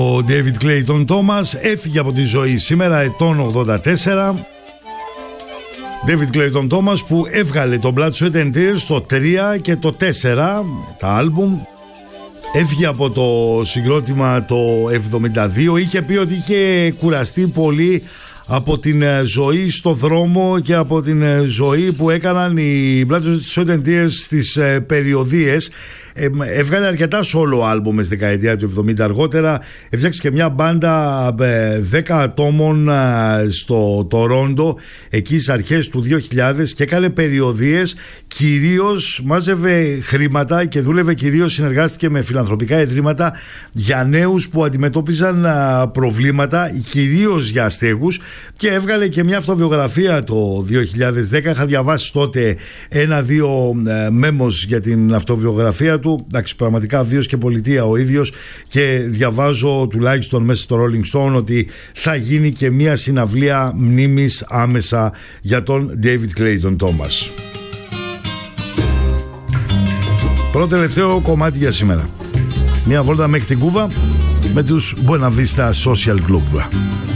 Ο David Clayton Thomas έφυγε από τη ζωή σήμερα ετών 84. David Clayton Thomas που έβγαλε το Blood, Sweat and Tears το 3 και το 4, τα άλμπουμ. Έφυγε από το συγκρότημα το 72. Είχε πει ότι είχε κουραστεί πολύ από την ζωή στο δρόμο και από την ζωή που έκαναν οι Blood, Sweat and Tears στις περιοδίες. Έβγαλε αρκετά solo άλμπουμ στη δεκαετία του 70. Αργότερα έφτιαξε και μια μπάντα 10 ατόμων στο Τορόντο εκεί στις αρχές του 2000 και έκανε περιοδίες, κυρίως μάζευε χρήματα και δούλευε, κυρίως συνεργάστηκε με φιλανθρωπικά ιδρύματα για νέους που αντιμετώπιζαν προβλήματα, κυρίως για αστέγους, και έβγαλε και μια αυτοβιογραφία το 2010. Είχα διαβάσει τότε 1-2 μέμος για την αυτοβιογραφία του. Εντάξει, πραγματικά βίος και πολιτεία ο ίδιος, και διαβάζω τουλάχιστον μέσα στο Rolling Stone ότι θα γίνει και μια συναυλία μνήμης άμεσα για τον David Clayton Thomas. Πρώτο τελευταίο κομμάτι για σήμερα. Μια βόλτα μέχρι την Κούβα με τους Buena Vista Social Club.